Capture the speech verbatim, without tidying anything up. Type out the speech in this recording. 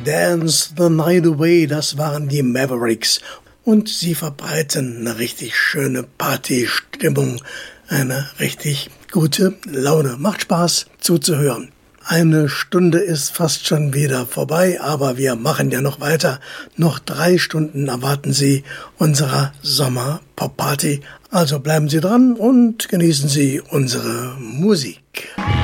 Dance the Night Away, das waren die Mavericks. Und sie verbreiten eine richtig schöne Partystimmung, eine richtig gute Laune. Macht Spaß zuzuhören. Eine Stunde ist fast schon wieder vorbei, aber wir machen ja noch weiter. Noch drei Stunden erwarten Sie unserer Sommer-Pop-Party. Also bleiben Sie dran und genießen Sie unsere Musik.